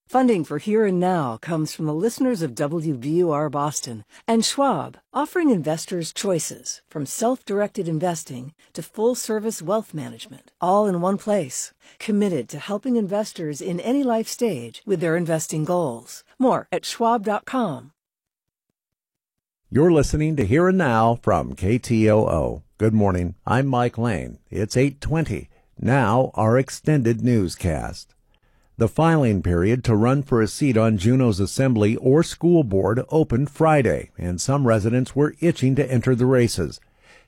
Funding for Here and Now comes from the listeners of WBUR Boston and Schwab, offering investors choices from self-directed investing to full-service wealth management, all in one place. Committed to helping investors in any life stage with their investing goals. More at schwab.com. You're listening to Here and Now from KTOO. Good morning. I'm Mike Lane. It's 8:20. Now our extended newscast. The filing period to run for a seat on Juneau's assembly or school board opened Friday, and some residents were itching to enter the races.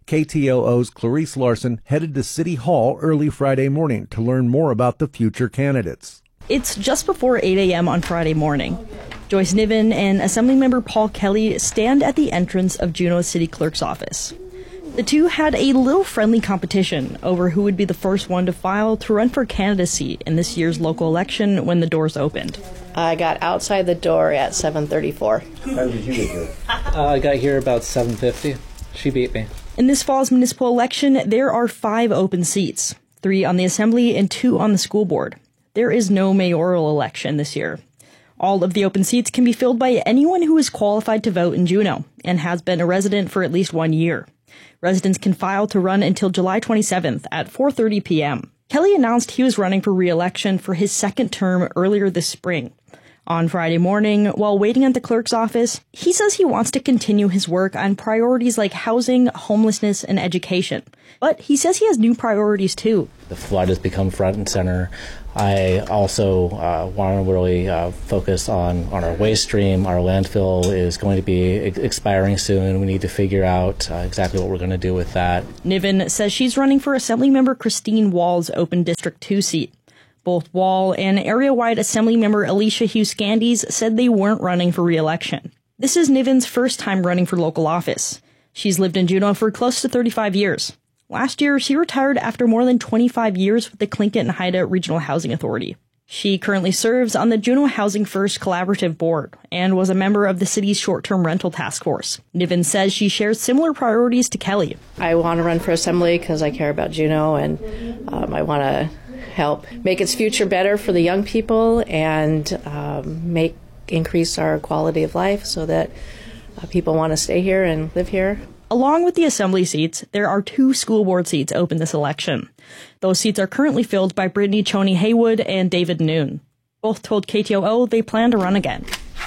KTOO's Clarice Larson headed to City Hall early Friday morning to learn more about the future candidates. It's just before 8 a.m. on Friday morning. Joyce Niven and Assemblymember Paul Kelly stand at the entrance of Juneau's city clerk's office. The two had a little friendly competition over who would be the first one to file to run for candidacy in this year's local election when the doors opened. I got outside the door at 7:34. How did you get here? I got here about 7:50. She beat me. In this fall's municipal election, there are 5 open seats, 3 on the assembly and 2 on the school board. There is no mayoral election this year. All of the open seats can be filled by anyone who is qualified to vote in Juneau and has been a resident for at least 1 year. Residents can file to run until July 27th at 4:30 p.m. Kelly announced he was running for re-election for his second term earlier this spring. On Friday morning, while waiting at the clerk's office, he says he wants to continue his work on priorities like housing, homelessness, and education. But he says he has new priorities too. The flood has become front and center. I also want to really focus on our waste stream. Our landfill is going to be expiring soon. We need to figure out exactly what we're going to do with that. Niven says she's running for Assemblymember Christine Wall's open District 2 seat. Both Wall and area-wide Assemblymember Alicia Hughes-Scandies said they weren't running for re-election. This is Niven's first time running for local office. She's lived in Juneau for close to 35 years. Last year, she retired after more than 25 years with the Tlingit and Haida Regional Housing Authority. She currently serves on the Juneau Housing First Collaborative Board and was a member of the city's short-term rental task force. Niven says she shares similar priorities to Kelly. I want to run for assembly because I care about Juneau, and I want to help make its future better for the young people and increase our quality of life so that people want to stay here and live here. Along with the assembly seats, there are 2 school board seats open this election. Those seats are currently filled by Brittany Choney Haywood and David Noon. Both told KTOO they plan to run again.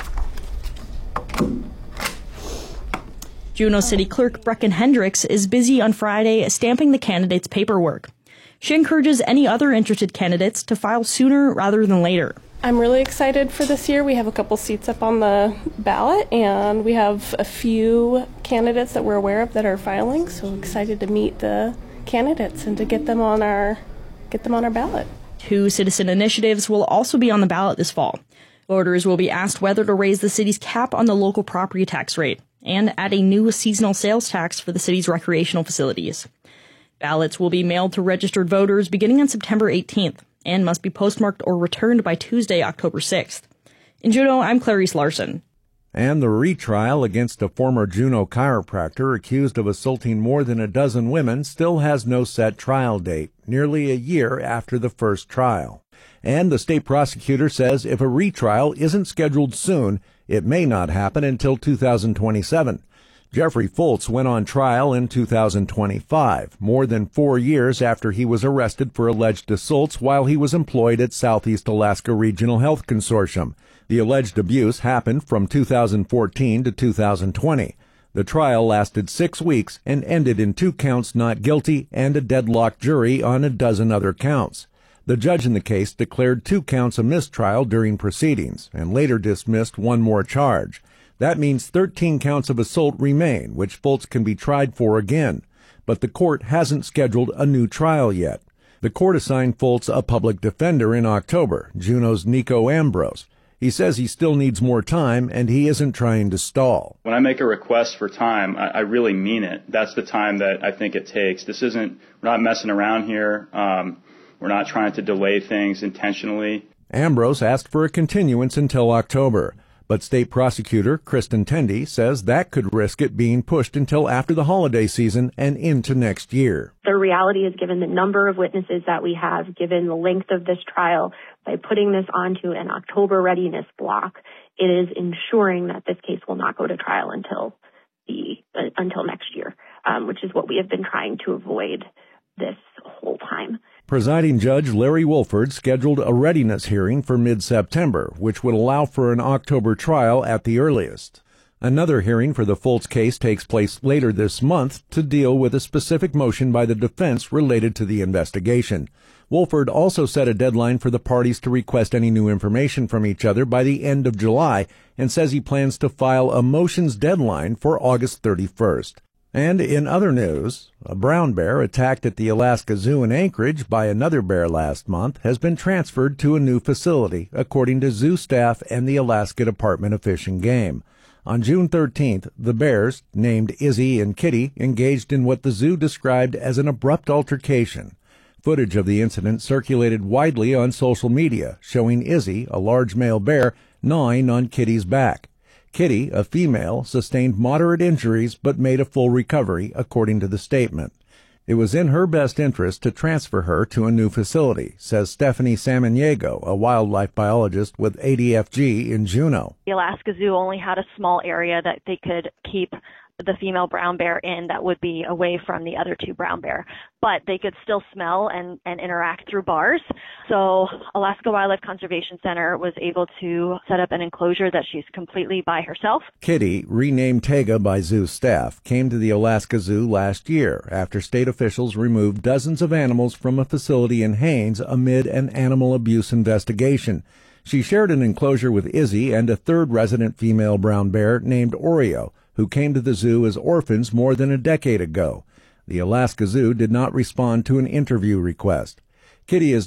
Juneau City Clerk Brecken Hendricks is busy on Friday stamping the candidates' paperwork. She encourages any other interested candidates to file sooner rather than later. I'm really excited for this year. We have a couple seats up on the ballot, and we have a few candidates that we're aware of that are filing, so excited to meet the candidates and to get them on our ballot. 2 citizen initiatives will also be on the ballot this fall. Voters will be asked whether to raise the city's cap on the local property tax rate and add a new seasonal sales tax for the city's recreational facilities. Ballots will be mailed to registered voters beginning on September 18th. And must be postmarked or returned by Tuesday, October 6th. In Juneau, I'm Clarice Larson. And the retrial against a former Juneau chiropractor accused of assaulting more than a dozen women still has no set trial date, nearly a year after the first trial. And the state prosecutor says if a retrial isn't scheduled soon, it may not happen until 2027. Jeffrey Foltz went on trial in 2025, more than 4 years after he was arrested for alleged assaults while he was employed at Southeast Alaska Regional Health Consortium. The alleged abuse happened from 2014 to 2020. The trial lasted 6 weeks and ended in 2 counts not guilty and a deadlocked jury on a dozen other counts. The judge in the case declared 2 counts a mistrial during proceedings and later dismissed 1 more charge. That means 13 counts of assault remain, which Foltz can be tried for again. But the court hasn't scheduled a new trial yet. The court assigned Foltz a public defender in October, Juneau's Nico Ambrose. He says he still needs more time, and he isn't trying to stall. When I make a request for time, I really mean it. That's the time that I think it takes. We're not messing around here. We're not trying to delay things intentionally. Ambrose asked for a continuance until October. But State Prosecutor Kristen Tendy says that could risk it being pushed until after the holiday season and into next year. The reality is, given the number of witnesses that we have, given the length of this trial, By putting this onto an October readiness block, it is ensuring that this case will not go to trial until next year, which is what we have been trying to avoid this whole time. Presiding Judge Larry Wolford scheduled a readiness hearing for mid-September, which would allow for an October trial at the earliest. Another hearing for the Fultz case takes place later this month to deal with a specific motion by the defense related to the investigation. Wolford also set a deadline for the parties to request any new information from each other by the end of July and says he plans to file a motions deadline for August 31st. And in other news, a brown bear attacked at the Alaska Zoo in Anchorage by another bear last month has been transferred to a new facility, according to zoo staff and the Alaska Department of Fish and Game. On June 13th, the bears, named Izzy and Kitty, engaged in what the zoo described as an abrupt altercation. Footage of the incident circulated widely on social media, showing Izzy, a large male bear, gnawing on Kitty's back. Kitty, a female, sustained moderate injuries but made a full recovery, according to the statement. It was in her best interest to transfer her to a new facility, says Stephanie Samaniego, a wildlife biologist with ADFG in Juneau. The Alaska Zoo only had a small area that they could keep the female brown bear in that would be away from the other two brown bear, but they could still smell and interact through bars. So Alaska Wildlife Conservation Center was able to set up an enclosure that she's completely by herself. Kitty, renamed Tega by zoo staff, came to the Alaska Zoo last year after state officials removed dozens of animals from a facility in Haines amid an animal abuse investigation. She shared an enclosure with Izzy and a third resident female brown bear named Oreo, who came to the zoo as orphans more than a decade ago. The Alaska Zoo did not respond to an interview request. Kitty is